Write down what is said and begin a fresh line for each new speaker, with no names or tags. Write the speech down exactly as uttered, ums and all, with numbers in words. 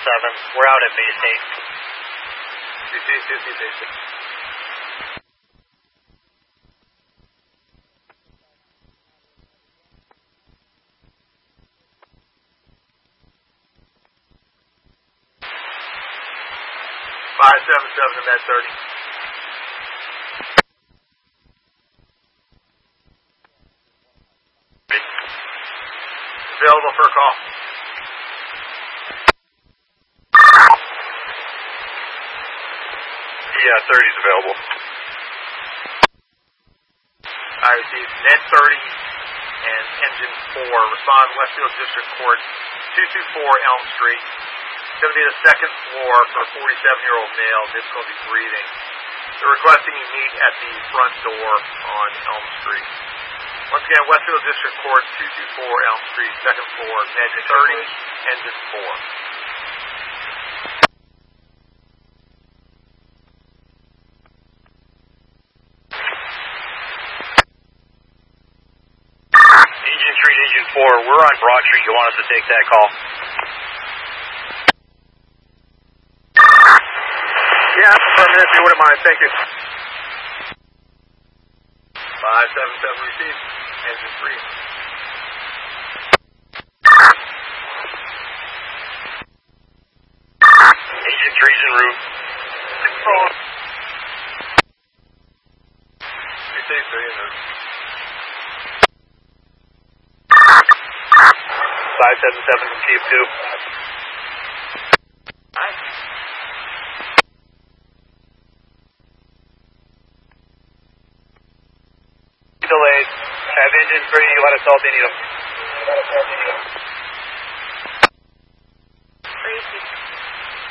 seven. We're out at base eight.
C C, C C, base eight. five seven seven to Med thirty. Available for a call.
Yeah, thirty is available.
I received Med thirty and Engine four. Respond Westfield District Court, two two four Elm Street. It's going to be the second floor for a forty-seven-year-old male, difficulty breathing. They're requesting you meet at the front door on Elm Street. Once again, Westfield District Court, two two four Elm Street, second floor, Med thirty, Engine four.
Engine Street, Engine four, we're on Broad Street. You want us to take that call?
Yeah, for a minute, if you wouldn't mind. Thank you. five seven seven received. Engine three.
Engine three's en route.
Received, three en route.
five seven seven from Chief two. Delayed. Have engine three, let us know if they need them.